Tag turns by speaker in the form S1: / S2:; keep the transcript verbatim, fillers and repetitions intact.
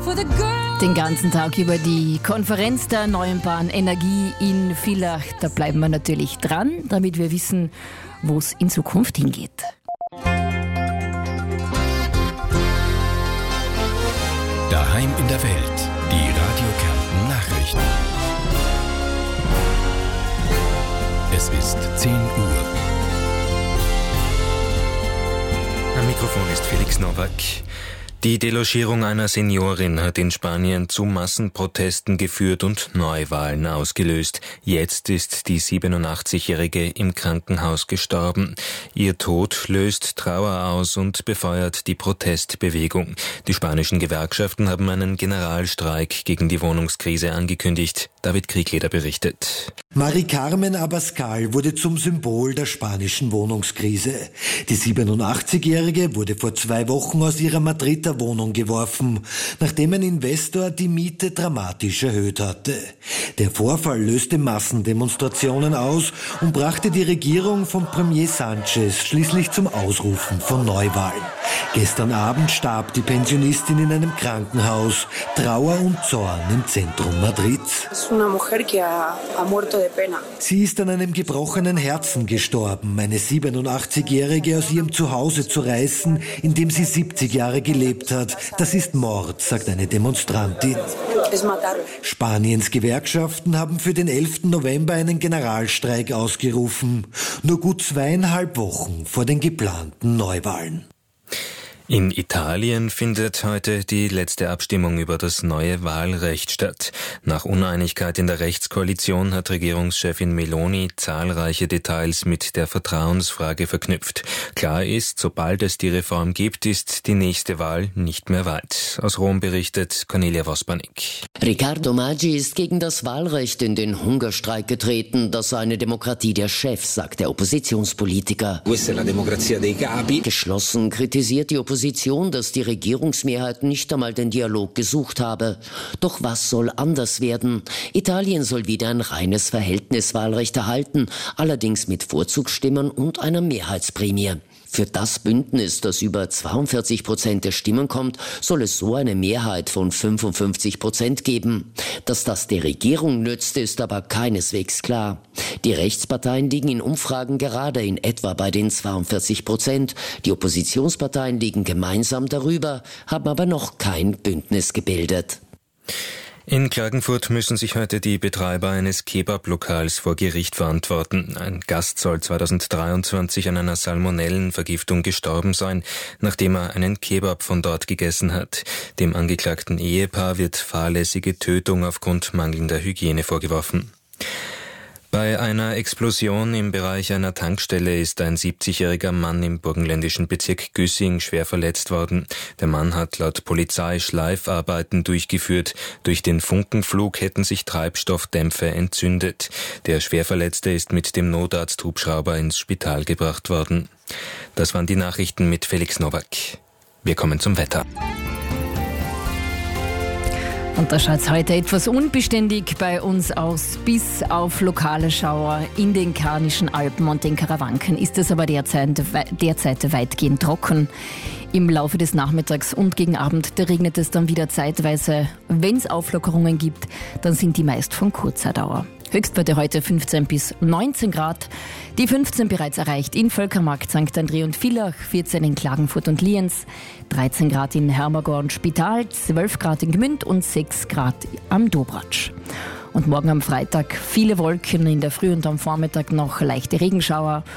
S1: Den ganzen Tag über die Konferenz der Erneuerbaren Energie in Villach. Da bleiben wir natürlich dran, damit wir wissen, wo es in Zukunft hingeht.
S2: Daheim in der Welt, die Radio Kärnten Nachrichten. Es ist zehn Uhr.
S3: Am Mikrofon ist Felix Nowak. Die Delogierung einer Seniorin hat in Spanien zu Massenprotesten geführt und Neuwahlen ausgelöst. Jetzt ist die siebenundachtzigjährige im Krankenhaus gestorben. Ihr Tod löst Trauer aus und befeuert die Protestbewegung. Die spanischen Gewerkschaften haben einen Generalstreik gegen die Wohnungskrise angekündigt. David Kriegleder berichtet.
S4: Mari Carmen Abascal wurde zum Symbol der spanischen Wohnungskrise. Die siebenundachtzigjährige wurde vor zwei Wochen aus ihrer Madrider Wohnung geworfen, nachdem ein Investor die Miete dramatisch erhöht hatte. Der Vorfall löste Massendemonstrationen aus und brachte die Regierung von Premier Sánchez schließlich zum Ausrufen von Neuwahlen. Gestern Abend starb die Pensionistin in einem Krankenhaus. Trauer und Zorn im Zentrum Madrids. Sie ist an einem gebrochenen Herzen gestorben, eine siebenundachtzigjährige aus ihrem Zuhause zu reißen, in dem sie siebzig Jahre gelebt hat. Das ist Mord, sagt eine Demonstrantin. Spaniens Gewerkschaften haben für den elften November einen Generalstreik ausgerufen. Nur gut zweieinhalb Wochen vor den geplanten Neuwahlen.
S3: In Italien findet heute die letzte Abstimmung über das neue Wahlrecht statt. Nach Uneinigkeit in der Rechtskoalition hat Regierungschefin Meloni zahlreiche Details mit der Vertrauensfrage verknüpft. Klar ist, sobald es die Reform gibt, ist die nächste Wahl nicht mehr weit. Aus Rom berichtet Cornelia Vospanik.
S5: Riccardo Maggi ist gegen das Wahlrecht in den Hungerstreik getreten. Das sei eine Demokratie der Chefs, sagt der Oppositionspolitiker. Geschlossen kritisiert die Opposition Opposition, dass die Regierungsmehrheit nicht einmal den Dialog gesucht habe. Doch was soll anders werden? Italien soll wieder ein reines Verhältniswahlrecht erhalten, allerdings mit Vorzugsstimmen und einer Mehrheitsprämie. Für das Bündnis, das über zweiundvierzig Prozent der Stimmen kommt, soll es so eine Mehrheit von fünfundfünfzig Prozent geben. Dass das der Regierung nützt, ist aber keineswegs klar. Die Rechtsparteien liegen in Umfragen gerade in etwa bei den zweiundvierzig Prozent. Die Oppositionsparteien liegen gemeinsam darüber, haben aber noch kein Bündnis gebildet.
S3: In Klagenfurt müssen sich heute die Betreiber eines Kebab-Lokals vor Gericht verantworten. Ein Gast soll zweitausenddreiundzwanzig an einer Salmonellenvergiftung gestorben sein, nachdem er einen Kebab von dort gegessen hat. Dem angeklagten Ehepaar wird fahrlässige Tötung aufgrund mangelnder Hygiene vorgeworfen. Bei einer Explosion im Bereich einer Tankstelle ist ein siebzigjähriger Mann im burgenländischen Bezirk Güssing schwer verletzt worden. Der Mann hat laut Polizei Schleifarbeiten durchgeführt. Durch den Funkenflug hätten sich Treibstoffdämpfe entzündet. Der Schwerverletzte ist mit dem Notarzthubschrauber ins Spital gebracht worden. Das waren die Nachrichten mit Felix Nowak. Wir kommen zum Wetter.
S1: Und da schaut es heute etwas unbeständig bei uns aus. Bis auf lokale Schauer in den Karnischen Alpen und den Karawanken ist es aber derzeit, derzeit weitgehend trocken. Im Laufe des Nachmittags und gegen Abend, da regnet es dann wieder zeitweise. Wenn es Auflockerungen gibt, dann sind die meist von kurzer Dauer. Höchstwerte heute fünfzehn bis neunzehn Grad. Die fünfzehn bereits erreicht in Völkermarkt, Sankt André und Villach, vierzehn in Klagenfurt und Lienz, dreizehn Grad in Hermagor und Spital, zwölf Grad in Gmünd und sechs Grad am Dobratsch. Und morgen am Freitag viele Wolken, in der Früh und am Vormittag noch leichte Regenschauer.